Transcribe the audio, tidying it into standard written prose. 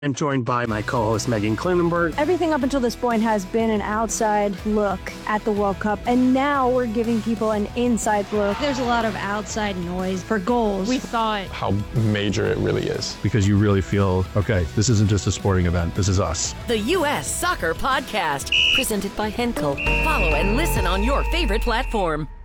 I'm joined by my co-host, Megan Klinenberg. Everything up until this point has been an outside look at the World Cup, and now we're giving people an inside look. There's a lot of outside noise for goals. We thought how major it really is. Because you really feel, okay, this isn't just a sporting event, this is us. The U.S. Soccer Podcast, presented by Henkel. Follow and listen on your favorite platform.